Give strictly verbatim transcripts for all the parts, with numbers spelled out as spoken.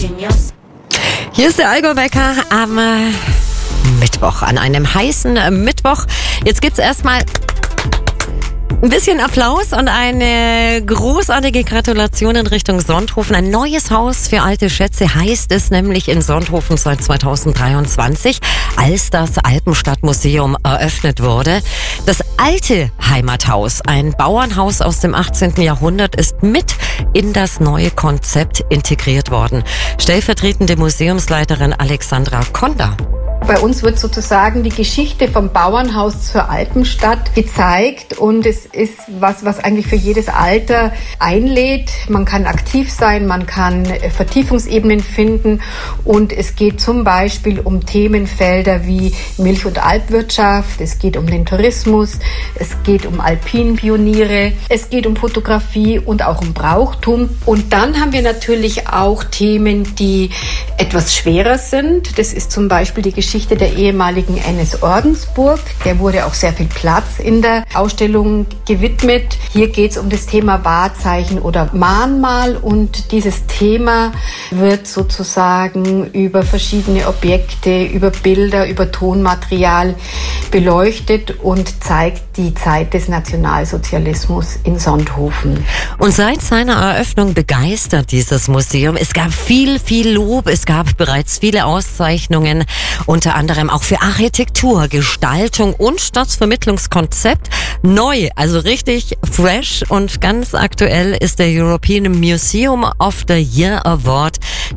Hier ist der Allgäu-Wecker am äh, Mittwoch, an einem heißen äh, Mittwoch. Jetzt gibt's erstmal ein bisschen Applaus und eine großartige Gratulation in Richtung Sonthofen. Ein neues Haus für alte Schätze heißt es nämlich in Sonthofen seit zweitausenddreiundzwanzig, als das Alpenstadtmuseum eröffnet wurde. Das alte Heimathaus, ein Bauernhaus aus dem achtzehnten Jahrhundert, ist mit in das neue Konzept integriert worden. Stellvertretende Museumsleiterin Alexandra Konda. Bei uns wird sozusagen die Geschichte vom Bauernhaus zur Alpenstadt gezeigt und es ist was, was eigentlich für jedes Alter einlädt. Man kann aktiv sein, man kann Vertiefungsebenen finden und es geht zum Beispiel um Themenfelder wie Milch- und Alpwirtschaft, es geht um den Tourismus, es geht um Alpinpioniere, es geht um Fotografie und auch um Brauchtum. Und dann haben wir natürlich auch Themen, die etwas schwerer sind. Das ist zum Beispiel die Geschichte Geschichte der ehemaligen N S Ordensburg. Der wurde auch sehr viel Platz in der Ausstellung gewidmet. Hier geht es um das Thema Wahrzeichen oder Mahnmal und dieses Thema wird sozusagen über verschiedene Objekte, über Bilder, über Tonmaterial beleuchtet und zeigt die Zeit des Nationalsozialismus in Sonthofen. Und seit seiner Eröffnung begeistert dieses Museum. Es gab viel, viel Lob, es gab bereits viele Auszeichnungen, unter anderem auch für Architektur, Gestaltung und Stadtvermittlungskonzept. Neu, also richtig fresh und ganz aktuell ist der European Museum of the Year Award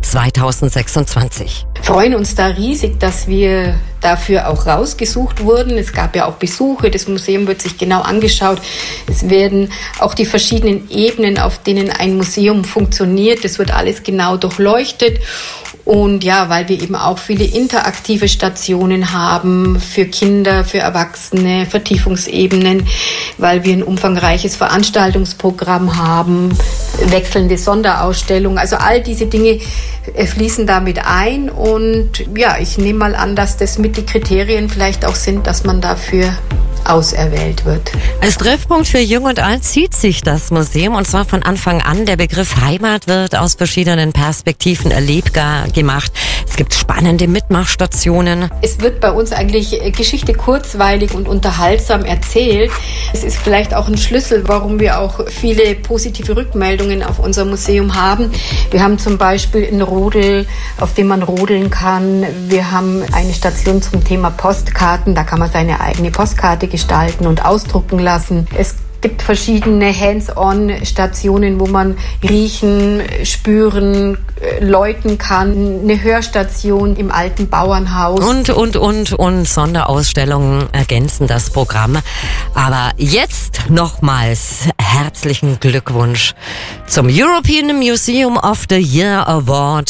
zweitausendsechsundzwanzig. Wir freuen uns da riesig, dass wir dafür auch rausgesucht wurden. Es gab ja auch Besuche, das Museum wird sich genau angeschaut. Es werden auch die verschiedenen Ebenen, auf denen ein Museum funktioniert, das wird alles genau durchleuchtet. Und ja, weil wir eben auch viele interaktive Stationen haben für Kinder, für Erwachsene, Vertiefungsebenen, weil wir ein umfangreiches Veranstaltungsprogramm haben, wechselnde Sonderausstellungen. Also all diese Dinge fließen damit ein. Und ja, ich nehme mal an, dass das mit die Kriterien vielleicht auch sind, dass man dafür auserwählt wird. Als Treffpunkt für Jung und Alt zieht sich das Museum und zwar von Anfang an. Der Begriff Heimat wird aus verschiedenen Perspektiven erlebbar gemacht. Es gibt spannende Mitmachstationen. Es wird bei uns eigentlich Geschichte kurzweilig und unterhaltsam erzählt. Es ist vielleicht auch ein Schlüssel, warum wir auch viele positive Rückmeldungen auf unser Museum haben. Wir haben zum Beispiel einen Rodel, auf dem man rodeln kann. Wir haben eine Station zum Thema Postkarten. Da kann man seine eigene Postkarte gestalten und ausdrucken lassen. Es gibt verschiedene Hands-on-Stationen, wo man riechen, spüren, läuten kann. Eine Hörstation im alten Bauernhaus. Und, und, und, und Sonderausstellungen ergänzen das Programm. Aber jetzt nochmals herzlichen Glückwunsch zum European Museum of the Year Award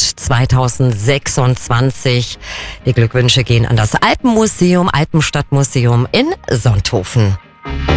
zweitausendsechsundzwanzig. Die Glückwünsche gehen an das Alpenmuseum, Alpenstadtmuseum in Sonthofen.